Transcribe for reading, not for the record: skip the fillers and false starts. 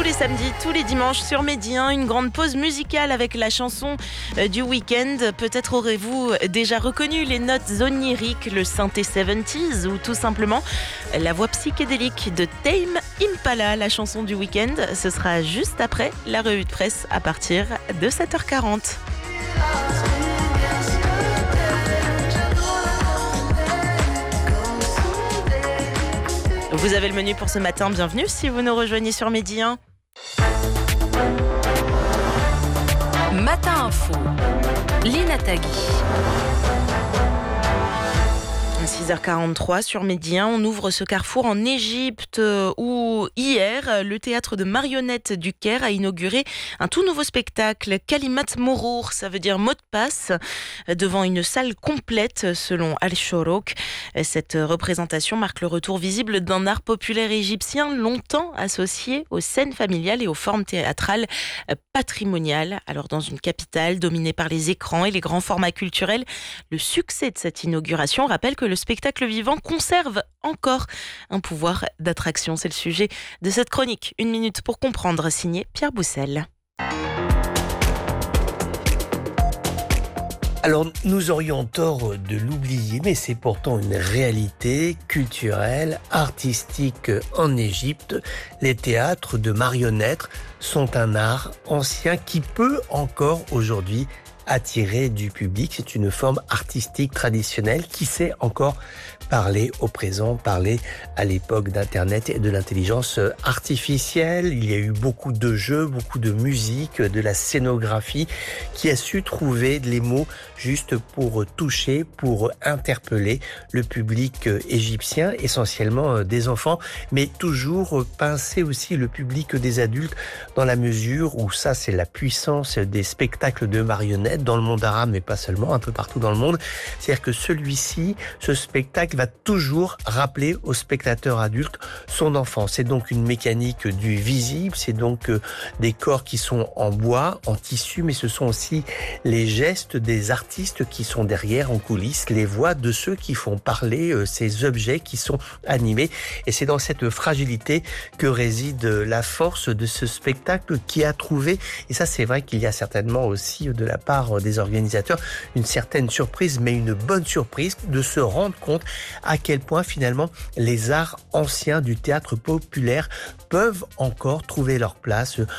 les samedis, tous les dimanches sur Medi 1, une grande pause musicale avec la chanson du week-end. Peut-être aurez-vous déjà reconnu les notes oniriques, le synthé 70s ou tout simplement la voix psychédélique de Tame Impala, la chanson du week-end. Ce sera juste après la revue de presse à partir de 7h40. Vous avez le menu pour ce matin, bienvenue si vous nous rejoignez sur Medi 1. Matin Info, Lina Tagui. 6h43 sur Medi 1, on ouvre ce carrefour en Égypte où hier, le théâtre de marionnettes du Caire a inauguré un tout nouveau spectacle, Kalimat Mourour, ça veut dire mot de passe, devant une salle complète selon Al-Shorouk. Cette représentation marque le retour visible d'un art populaire égyptien longtemps associé aux scènes familiales et aux formes théâtrales patrimoniales. Alors dans une capitale dominée par les écrans et les grands formats culturels, le succès de cette inauguration rappelle que le spectacle vivant conserve encore un pouvoir d'attraction. C'est le sujet de cette chronique. 1 minute pour comprendre, signé Pierre Boussel. Alors, nous aurions tort de l'oublier, mais c'est pourtant une réalité culturelle, artistique en Égypte. Les théâtres de marionnettes sont un art ancien qui peut encore aujourd'hui attirer du public. C'est une forme artistique traditionnelle qui sait encore parler au présent, parler à l'époque d'Internet et de l'intelligence artificielle. Il y a eu beaucoup de jeux, beaucoup de musique, de la scénographie qui a su trouver les mots juste pour toucher, pour interpeller le public égyptien, essentiellement des enfants, mais toujours pincer aussi le public des adultes dans la mesure où ça, c'est la puissance des spectacles de marionnettes dans le monde arabe, mais pas seulement, un peu partout dans le monde. C'est-à-dire que ce spectacle va toujours rappeler au spectateur adulte son enfance. C'est donc une mécanique du visible, c'est donc des corps qui sont en bois, en tissu, mais ce sont aussi les gestes des artistes qui sont derrière, en coulisses, les voix de ceux qui font parler ces objets qui sont animés. Et c'est dans cette fragilité que réside la force de ce spectacle qui a trouvé, et ça c'est vrai qu'il y a certainement aussi de la part des organisateurs une certaine surprise, mais une bonne surprise de se rendre compte à quel point finalement les arts anciens du théâtre populaire peuvent encore trouver leur place